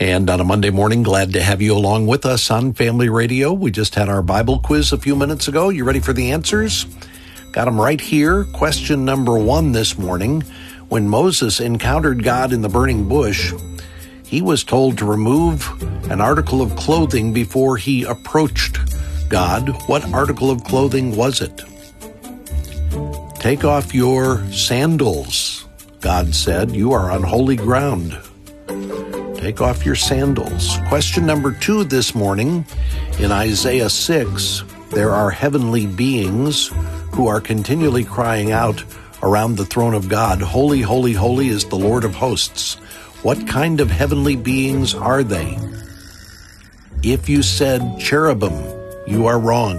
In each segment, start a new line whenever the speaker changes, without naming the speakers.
And on a Monday morning, glad to have you along with us on Family Radio. We just had our Bible quiz a few minutes ago. You ready for the answers? Got them right here. Question number 1 this morning. When Moses encountered God in the burning bush, he was told to remove an article of clothing before he approached God. What article of clothing was it? Take off your sandals, God said. You are on holy ground. Take off your sandals. Question number 2 this morning. In Isaiah 6, there are heavenly beings who are continually crying out around the throne of God, "Holy, holy, holy is the Lord of hosts." What kind of heavenly beings are they? If you said cherubim, you are wrong.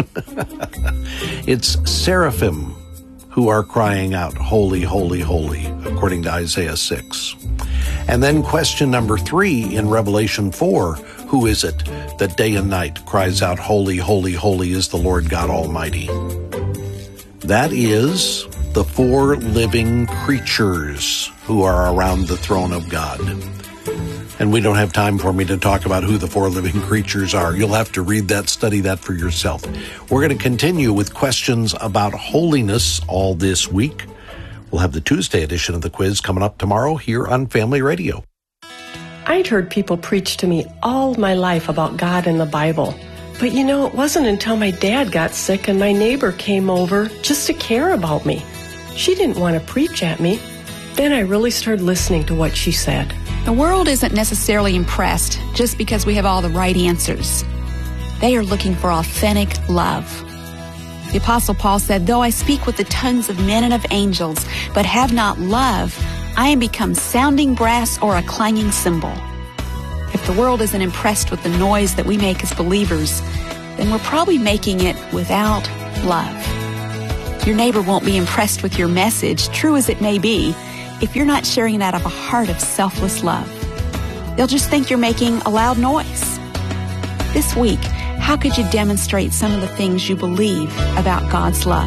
It's seraphim who are crying out, "Holy, holy, holy," according to Isaiah 6. And then question number 3 in Revelation 4, who is it that day and night cries out, "Holy, holy, holy is the Lord God Almighty"? That is the 4 living creatures who are around the throne of God. And we don't have time for me to talk about who the 4 living creatures are. You'll have to read that, study that for yourself. We're going to continue with questions about holiness all this week. We'll have the Tuesday edition of the quiz coming up tomorrow here on Family Radio.
I'd heard people preach to me all my life about God and the Bible. But it wasn't until my dad got sick and my neighbor came over just to care about me. She didn't want to preach at me. Then I really started listening to what she said.
The world isn't necessarily impressed just because we have all the right answers. They are looking for authentic love. The Apostle Paul said, "Though I speak with the tongues of men and of angels, but have not love, I am become sounding brass or a clanging cymbal." If the world isn't impressed with the noise that we make as believers, then we're probably making it without love. Your neighbor won't be impressed with your message, true as it may be, if you're not sharing it out of a heart of selfless love. They'll just think you're making a loud noise. This week, how could you demonstrate some of the things you believe about God's love?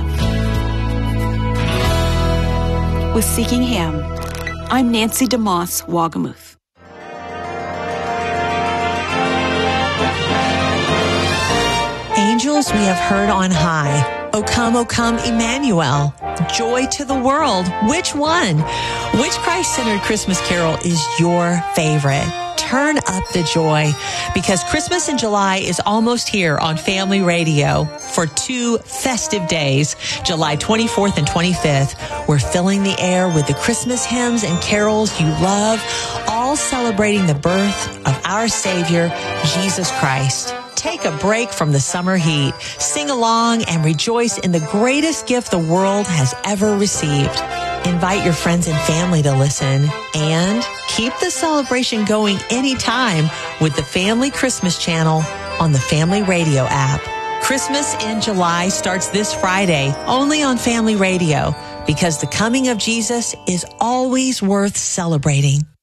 With Seeking Him, I'm Nancy DeMoss Wagamuth.
Angels we have heard on high. O come, Emmanuel. Joy to the world. Which one? Which Christ-centered Christmas carol is your favorite? Turn up the joy, because Christmas in July is almost here on Family Radio for 2 festive days, July 24th and 25th. We're filling the air with the Christmas hymns and carols you love, all celebrating the birth of our Savior, Jesus Christ. Take a break from the summer heat, sing along, and rejoice in the greatest gift the world has ever received. Invite your friends and family to listen, and keep the celebration going anytime with the Family Christmas Channel on the Family Radio app. Christmas in July starts this Friday, only on Family Radio, because the coming of Jesus is always worth celebrating.